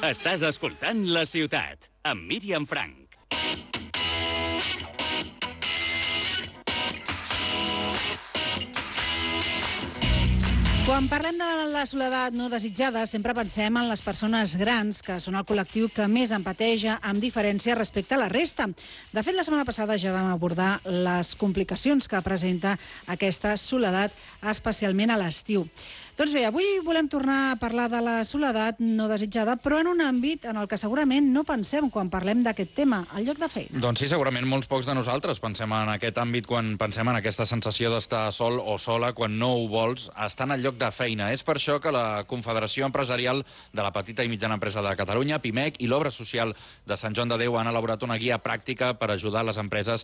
Estàs escoltant La Ciutat, amb Míriam Frank. Quan parlem de la soledat no desitjada, sempre pensem en les persones grans, que són el col·lectiu que més en pateix amb diferència respecte a la resta. De fet, la setmana passada ja vam abordar les complicacions que presenta aquesta soledat, especialment a l'estiu. Doncs bé, avui volem tornar a parlar de la soledat no desitjada, però en un àmbit en el que segurament no pensem quan parlem d'aquest tema, al lloc de feina. Doncs sí, segurament molts pocs de nosaltres pensem en aquest àmbit quan pensem en aquesta sensació d'estar sol o sola quan no ho vols, estar en el lloc de feina. És per això que la Confederació Empresarial de la Petita i Mitjana Empresa de Catalunya, PIMEC, i l'Obra Social de Sant Joan de Déu han elaborat una guia pràctica per ajudar les empreses